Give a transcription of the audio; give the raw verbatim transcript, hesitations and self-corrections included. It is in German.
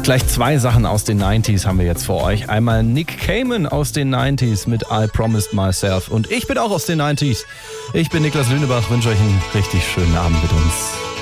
Gleich zwei Sachen aus den neunziger haben wir jetzt für euch. Einmal Nick Cayman aus den neunziger mit I Promised Myself. Und ich bin auch aus den neunziger. Ich bin Niklas Lünebach, wünsche euch einen richtig schönen Abend mit uns.